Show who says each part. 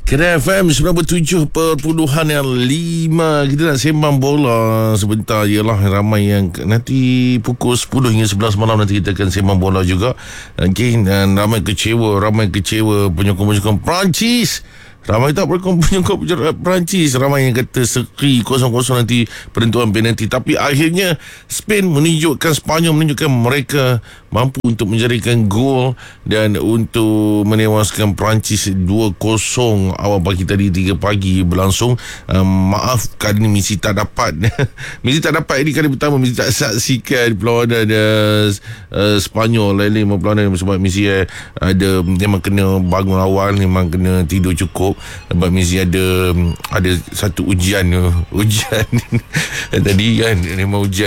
Speaker 1: Kira FM 97.5. Kita nak sembang bola sebentar. Ialah ramai yang nanti pukul 10 hingga 11 malam nanti kita akan sembang bola juga. Okay, dan ramai kecewa penyokong-penyokong Perancis. Ramai tak penyokong Perancis. Ramai yang kata seri 0-0 nanti penentuan penalti. Tapi akhirnya Spanyol menunjukkan mereka mampu untuk menjadikan gol dan untuk menewaskan Perancis 2-0 awal pagi tadi 3 pagi berlangsung. Maaf kali ni Messi tak dapat Messi tak dapat ini kali pertama Messi tak saksikan perlawanan Spanyol lain perlawanan sebab Messi ada memang kena bangun awal, memang kena tidur cukup sebab Messi ada satu ujian tadi kan, memang ujian